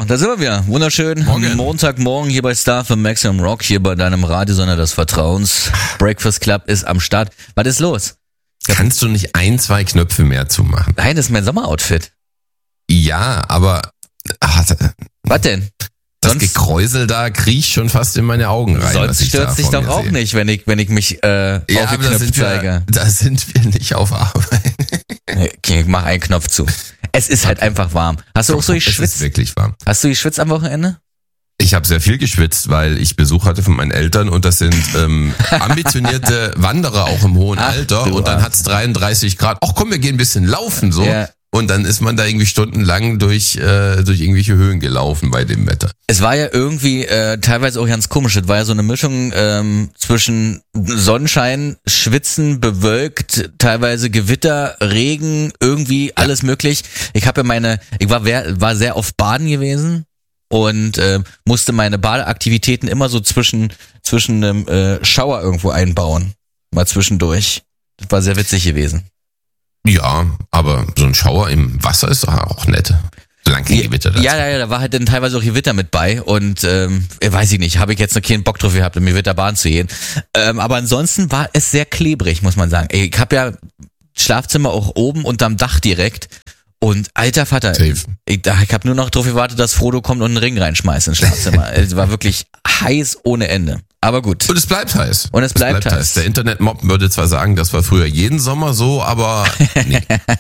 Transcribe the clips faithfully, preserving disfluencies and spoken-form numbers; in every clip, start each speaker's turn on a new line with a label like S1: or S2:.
S1: So, da sind wir wieder. Wunderschön.
S2: Morgen.
S1: Montagmorgen hier bei Star für Maximum Rock, hier bei deinem Radiosender des Vertrauens. Breakfast Club ist am Start. Was ist los?
S2: Kannst du nicht ein, zwei Knöpfe mehr zumachen?
S1: Nein, das ist mein Sommeroutfit.
S2: Ja, aber ach,
S1: Was denn?
S2: das
S1: Sonst-
S2: Gekräusel da kriecht schon fast in meine Augen rein. was
S1: Sonst
S2: ich da
S1: stört dich
S2: vor
S1: doch
S2: mir
S1: auch
S2: sehe.
S1: nicht, wenn ich, wenn ich mich äh,
S2: Ja, aber da
S1: aufgeknöpft
S2: sind, wir,
S1: zeige.
S2: da sind wir nicht auf Arbeit.
S1: Okay, ich mach einen Knopf zu. Es ist halt einfach warm. Hast du auch so
S2: Es ist
S1: geschwitzt?
S2: wirklich warm.
S1: Hast du geschwitzt am Wochenende?
S2: Ich habe sehr viel geschwitzt, weil ich Besuch hatte von meinen Eltern und das sind ähm, ambitionierte Wanderer auch im hohen
S1: Ach,
S2: Alter
S1: du
S2: und dann
S1: Arsch.
S2: hat's dreiunddreißig Grad. Ach komm, wir gehen ein bisschen laufen so.
S1: Ja.
S2: Und dann ist man da irgendwie stundenlang durch äh, durch irgendwelche Höhen gelaufen bei dem Wetter.
S1: Es war ja irgendwie äh, teilweise auch ganz komisch. Es war ja so eine Mischung ähm, zwischen Sonnenschein, Schwitzen, bewölkt, teilweise Gewitter, Regen, irgendwie alles möglich. Ich habe ja meine, ich war, wer- war sehr oft baden gewesen und äh, musste meine Badeaktivitäten immer so zwischen zwischen einem äh, Schauer irgendwo einbauen, mal zwischendurch. Das war sehr witzig gewesen.
S2: Ja, aber so ein Schauer im Wasser ist doch auch nett. Solange kein Gewitter da ist.
S1: Ja, ja, ja, da war halt dann teilweise auch Gewitter mit bei und ähm, weiß ich nicht, habe ich jetzt noch keinen Bock drauf gehabt, im Gewitterbahn zu gehen. Ähm, aber ansonsten war es sehr klebrig, muss man sagen. Ey, ich habe ja Schlafzimmer auch oben unterm Dach direkt und alter Vater,
S2: Safe.
S1: ich, ich habe nur noch drauf gewartet, dass Frodo kommt und einen Ring reinschmeißt ins Schlafzimmer. Es war wirklich heiß ohne Ende. Aber gut.
S2: Und es bleibt heiß.
S1: Und es bleibt heiß.
S2: Der Internetmob würde zwar sagen, das war früher jeden Sommer so, aber nee.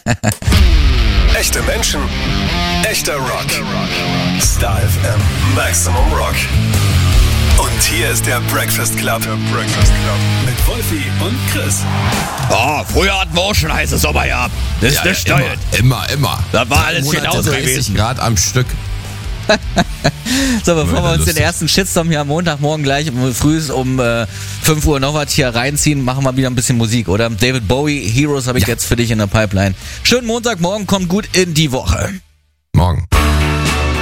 S3: Echte Menschen, echter Rock. Star F M, Maximum Rock. Und hier ist der Breakfast Club. Der Breakfast Club. Mit Wolfi und Chris.
S1: Oh, früher hatten wir auch schon heiße Sommer gehabt. Das
S2: Ja, ja, immer, immer, immer.
S1: Das war alles
S2: Monate
S1: genauso
S2: dreißig
S1: gewesen.
S2: Grad am Stück.
S1: So, bevor wir uns
S2: lustig.
S1: den ersten Shitstorm hier am Montagmorgen gleich um, früh um äh, fünf Uhr noch was hier reinziehen, machen wir wieder ein bisschen Musik, oder? David Bowie, Heroes habe ich
S2: Ja.
S1: jetzt für dich in der Pipeline. Schönen Montagmorgen, kommt gut in die Woche.